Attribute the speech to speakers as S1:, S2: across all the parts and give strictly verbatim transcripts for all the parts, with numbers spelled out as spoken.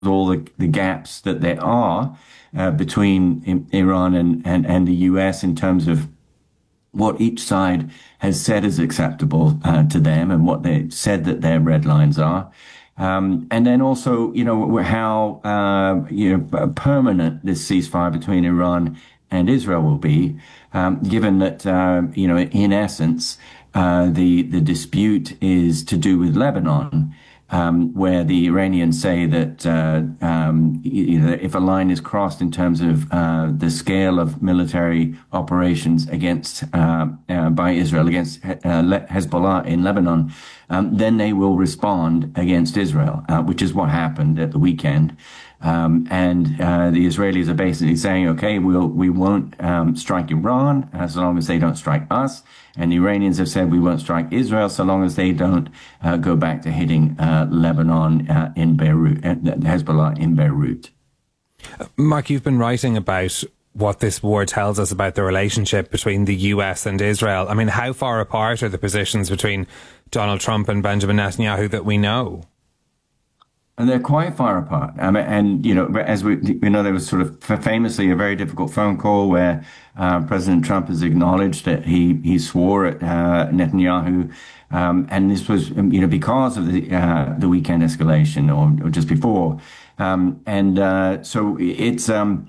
S1: all the, the gaps that there are uh, between I- Iran and, and, and the U S in terms of what each side has said is acceptable uh, to them and what they said that their red lines are. Um, and then also, you know, how uh, you know permanent this ceasefire between Iran and Israel will be, um, given that uh, you know, in essence, uh, the the dispute is to do with Lebanon. Um, where the Iranians say that uh, um, you know, if a line is crossed in terms of uh, the scale of military operations against uh, uh, by Israel against uh, Hezbollah in Lebanon, um, then they will respond against Israel, uh, which is what happened at the weekend. Um, and uh, the Israelis are basically saying, okay, we'll, we won't um, strike Iran as long as they don't strike us. And the Iranians have said we won't strike Israel so long as they don't uh, go back to hitting uh, Lebanon uh, in Beirut, uh, Hezbollah in Beirut.
S2: Mark, you've been writing about what this war tells us about the relationship between the U S and Israel. I mean, how far apart are the positions between Donald Trump and Benjamin Netanyahu that we know?
S1: And they're quite far apart. Um, and, you know, as we, you know, there was sort of famously a very difficult phone call where uh, President Trump has acknowledged that he, he swore at uh, Netanyahu. Um, and this was, you know, because of the uh, the weekend escalation or, or just before. Um, and uh, so it's... Um,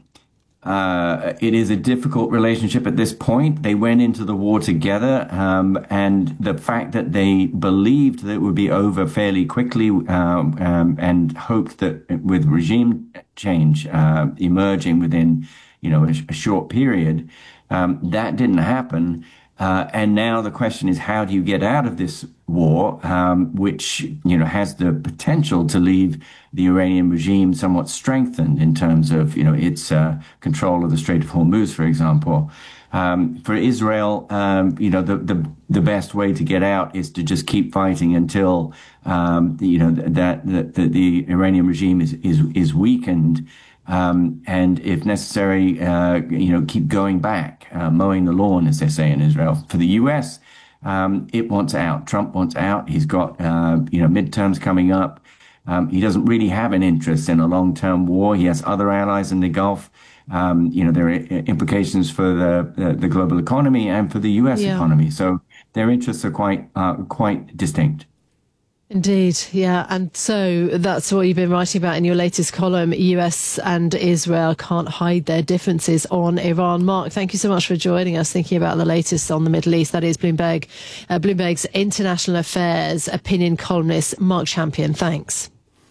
S1: Uh, it is a difficult relationship at this point. They went into the war together, um, and the fact that they believed that it would be over fairly quickly, um, um, and hoped that with regime change uh, emerging within, you know, a, a short period, um, that didn't happen. Uh, and now the question is, how do you get out of this war, um, which, you know, has the potential to leave the Iranian regime somewhat strengthened in terms of, you know, its uh, control of the Strait of Hormuz, for example. Um, for Israel, um, you know, the, the the best way to get out is to just keep fighting until, um, you know, that, that, that the Iranian regime is is is weakened. Um, and if necessary, uh, you know, keep going back, uh, mowing the lawn, as they say in Israel. For the U S, um, it wants out. Trump wants out. He's got, uh, you know, midterms coming up. Um, he doesn't really have an interest in a long-term war. He has other allies in the Gulf. Um, you know, there are implications for the the, the global economy and for the U S yeah. economy. So their interests are quite uh, quite distinct.
S3: Indeed, yeah. And so that's what you've been writing about in your latest column. U S and Israel can't hide their differences on Iran. Mark, thank you so much for joining us, thinking about the latest on the Middle East. That is Bloomberg, uh, Bloomberg's international affairs opinion columnist, Mark Champion. Thanks.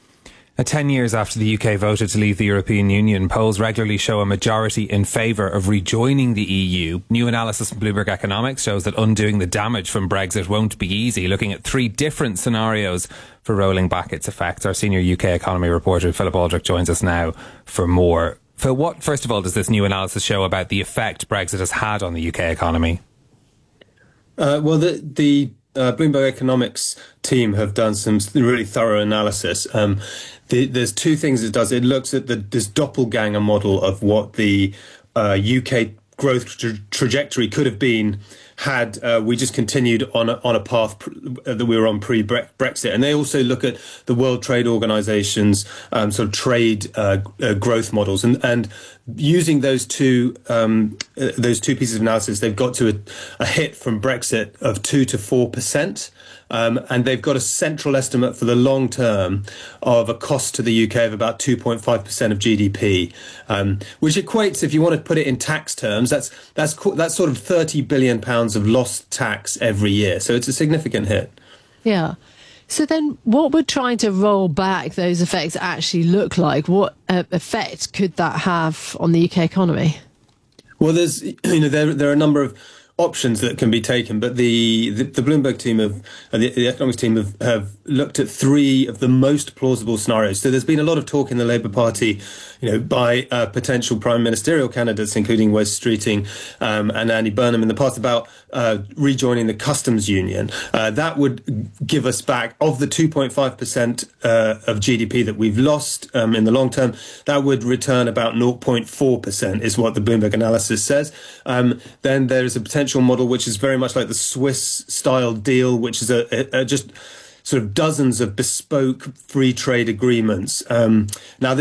S2: Ten years after the U K voted to leave the European Union, polls regularly show a majority in favour of rejoining the E U. New analysis from Bloomberg Economics shows that undoing the damage from Brexit won't be easy, looking at three different scenarios for rolling back its effects. Our senior U K economy reporter, Philip Aldrich, joins us now for more. Phil, what, first of all, does this new analysis show about the effect Brexit has had on the U K economy?
S4: Uh, well, the... the Uh, Bloomberg Economics team have done some really thorough analysis. Um, the, there's two things it does. It looks at the, this doppelganger model of what the uh, U K growth tra- trajectory could have been had uh, we just continued on a, on a path pr- that we were on pre-Brexit. And they also look at the World Trade Organization's um, sort of trade uh, uh, growth models. And, and using those two um, uh, those two pieces of analysis, they've got to a, a hit from Brexit of two to four percent. Um, and they've got a central estimate for the long term of a cost to the U K of about two point five percent of G D P, um, which equates, if you want to put it in tax terms, that's that's that's sort of thirty billion pounds of lost tax every year. So it's a significant hit.
S3: Yeah. So then what would trying to roll back those effects actually look like? What uh, effect could that have on the U K economy?
S4: Well, there's, you know, there there are a number of options that can be taken, but the the, the Bloomberg team have uh, the, the economics team have, have looked at three of the most plausible scenarios. So there's been a lot of talk in the Labour Party, you know, by uh, potential prime ministerial candidates, including Wes Streeting um, and Andy Burnham in the past, about uh, rejoining the customs union. Uh, that would give us back, of the two point five percent uh, of G D P that we've lost um, in the long term, that would return about zero point four percent is what the Bloomberg analysis says. Um, then there is a potential model which is very much like the Swiss style deal, which is a, a, a just sort of dozens of bespoke free trade agreements. Um, now,